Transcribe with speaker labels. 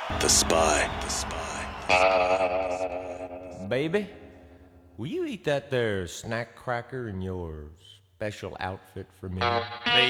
Speaker 1: The Spy. The Spy.
Speaker 2: Baby, will you eat that there snack cracker in your special outfit for me?